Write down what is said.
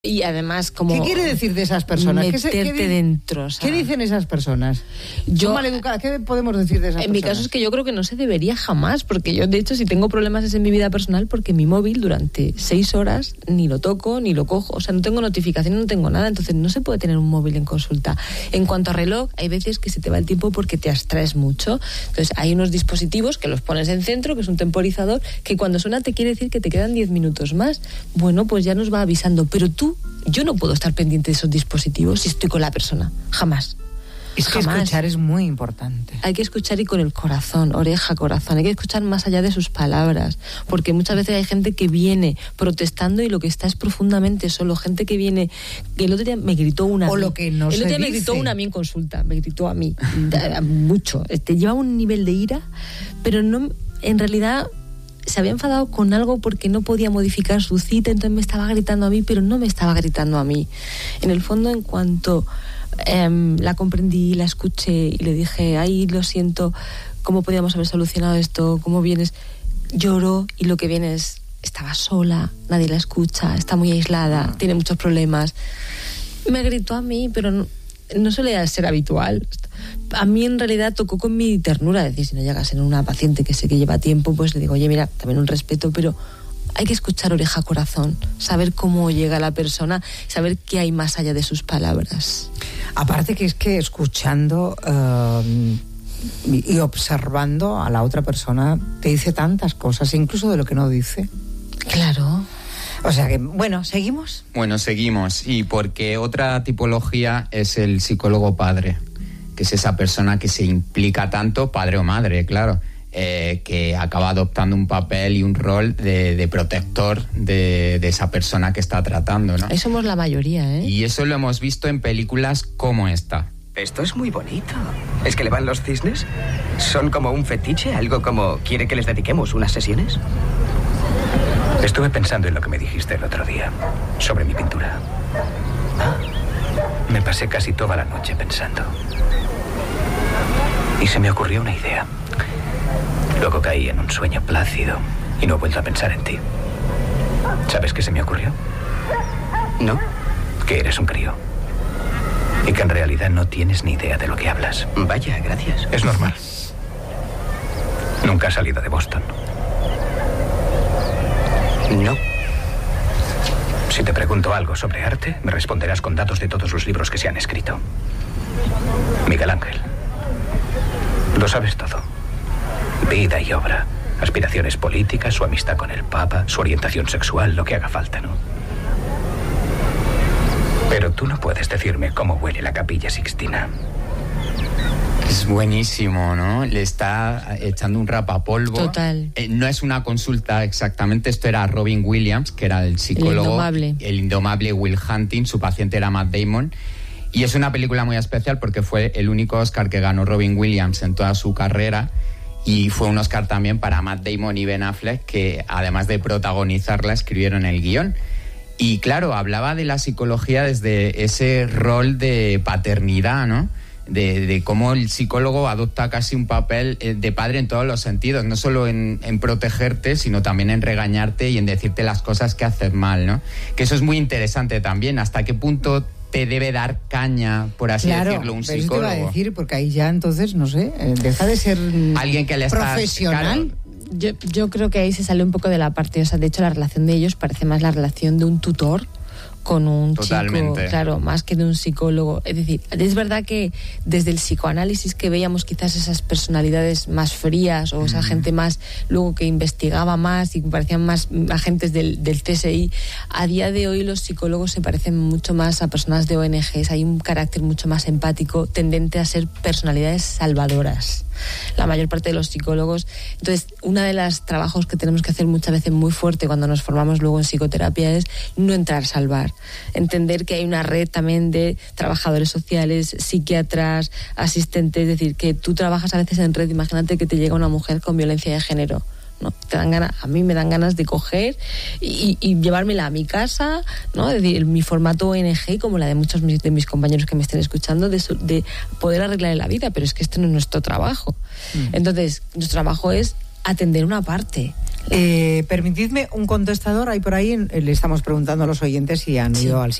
Y además, como... ¿Qué quiere decir de esas personas? Meterte dentro. O sea, ¿qué dicen esas personas? ¿Son maleducadas? ¿Qué podemos decir de esas personas? En mi caso es que yo creo que no se debería jamás, porque yo, de hecho, si tengo problemas es en mi vida personal, porque mi móvil durante 6 horas ni lo toco, ni lo cojo. O sea, no tengo notificaciones, no tengo nada, entonces no se puede tener un móvil en consulta. En cuanto a reloj, hay veces que se te va el tiempo porque te abstraes mucho. Entonces, hay unos dispositivos que los pones en centro, que es un temporizador, que cuando suena te quiere decir que te quedan 10 minutos más. Bueno, pues ya nos va avisando, pero yo no puedo estar pendiente de esos dispositivos si estoy con la persona, jamás. Es que escuchar es muy importante. Hay que escuchar y con el corazón, oreja, corazón. Hay que escuchar más allá de sus palabras, porque muchas veces hay gente que viene protestando y lo que está es profundamente solo. Gente que viene, que el otro día me gritó una. O lo que no se dice. El otro día me gritó una a mí en consulta, me gritó a mí mucho. Lleva un nivel de ira, pero no, en realidad se había enfadado con algo porque no podía modificar su cita, entonces me estaba gritando a mí, pero no me estaba gritando a mí. En el fondo, en cuanto la comprendí, la escuché y le dije, ay, lo siento, ¿cómo podíamos haber solucionado esto? ¿Cómo vienes? Lloró y lo que viene es, estaba sola, nadie la escucha, está muy aislada, tiene muchos problemas. Me gritó a mí, pero no suele ser habitual. A mí en realidad tocó con mi ternura, es decir, si no llega a ser una paciente que sé que lleva tiempo, pues le digo, oye, mira, también un respeto, pero hay que escuchar oreja, corazón, saber cómo llega la persona, saber qué hay más allá de sus palabras. Aparte que es que escuchando y observando a la otra persona te dice tantas cosas, incluso de lo que no dice. Claro. O sea que, bueno, ¿seguimos? Bueno, seguimos. Y porque otra tipología es el psicólogo padre, que es esa persona que se implica tanto, padre o madre, claro, que acaba adoptando un papel y un rol de protector de esa persona que está tratando, ¿no? Ahí somos la mayoría, ¿eh? Y eso lo hemos visto en películas como esta. Esto es muy bonito. ¿Es que le van los cisnes? ¿Son como un fetiche? ¿Algo como quiere que les dediquemos unas sesiones? Estuve pensando en lo que me dijiste el otro día, sobre mi pintura. Me pasé casi toda la noche pensando. Y se me ocurrió una idea. Luego caí en un sueño plácido y no he vuelto a pensar en ti. ¿Sabes qué se me ocurrió? ¿No? Que eres un crío. Y que en realidad no tienes ni idea de lo que hablas. Vaya, gracias. Es normal. Nunca has salido de Boston. No. Si te pregunto algo sobre arte, me responderás con datos de todos los libros que se han escrito. Miguel Ángel. Lo sabes todo. Vida y obra, aspiraciones políticas, su amistad con el Papa, su orientación sexual, lo que haga falta, ¿no? Pero tú no puedes decirme cómo huele la Capilla Sixtina. Es buenísimo, ¿no? Le está echando un rapapolvo. Total. No es una consulta exactamente, esto era Robin Williams, que era el psicólogo. El indomable Will Hunting, su paciente era Matt Damon. Y es una película muy especial porque fue el único Oscar que ganó Robin Williams en toda su carrera. Y fue un Oscar también para Matt Damon y Ben Affleck, que además de protagonizarla, escribieron el guión. Y claro, hablaba de la psicología desde ese rol de paternidad, ¿no? De cómo el psicólogo adopta casi un papel de padre en todos los sentidos, no solo en protegerte, sino también en regañarte y en decirte las cosas que haces mal, ¿no? Que eso es muy interesante también, hasta qué punto te debe dar caña, por así decirlo, un psicólogo. Claro, te iba a decir, porque ahí ya entonces, no sé, deja de ser alguien que le profesional. Yo creo que ahí se sale un poco de la parte, o sea, de hecho la relación de ellos parece más la relación de un tutor con un chico, claro, más que de un psicólogo. Es decir, es verdad que desde el psicoanálisis que veíamos quizás esas personalidades más frías o esa gente más, luego que investigaba más y parecían más agentes del CSI, a día de hoy los psicólogos se parecen mucho más a personas de ONGs, hay un carácter mucho más empático, tendente a ser personalidades salvadoras. La mayor parte de los psicólogos. Entonces, uno de los trabajos que tenemos que hacer muchas veces muy fuerte cuando nos formamos luego en psicoterapia es no entrar a salvar. Entender que hay una red también de trabajadores sociales, psiquiatras, asistentes, es decir, que tú trabajas a veces en red. Imagínate que te llega una mujer con violencia de género. ¿No? Te dan ganas, a mí me dan ganas de coger y llevármela a mi casa, ¿no? Es decir, mi formato ONG, como la de muchos de mis compañeros que me estén escuchando, de poder arreglar la vida, pero es que este no es nuestro trabajo. Entonces, nuestro trabajo es atender una parte. Permitidme un contestador, hay por ahí, le estamos preguntando a los oyentes si han ido al